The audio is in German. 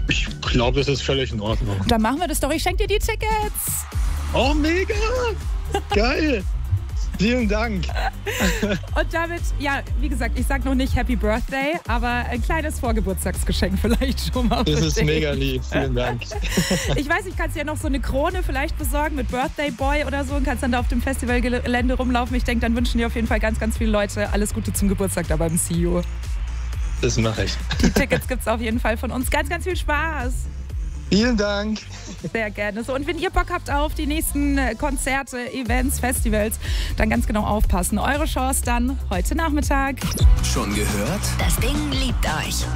Ich glaube, es ist völlig in Ordnung. Dann machen wir das doch. Ich schenke dir die Tickets. Oh, mega! Geil! Vielen Dank. Und damit, ja, wie gesagt, ich sage noch nicht Happy Birthday, aber ein kleines Vorgeburtstagsgeschenk vielleicht schon mal. Das ist mega lieb. Vielen Dank. Ich weiß nicht, kannst du ja noch so eine Krone vielleicht besorgen mit Birthday Boy oder so und kannst dann da auf dem Festivalgelände rumlaufen. Ich denke, dann wünschen dir auf jeden Fall ganz, ganz viele Leute alles Gute zum Geburtstag da beim CEO. Das mache ich. Die Tickets gibt es auf jeden Fall von uns. Ganz, ganz viel Spaß. Vielen Dank. Sehr gerne. So, und wenn ihr Bock habt auf die nächsten Konzerte, Events, Festivals, dann ganz genau aufpassen. Eure Chance dann heute Nachmittag. Schon gehört? Das Ding liebt euch.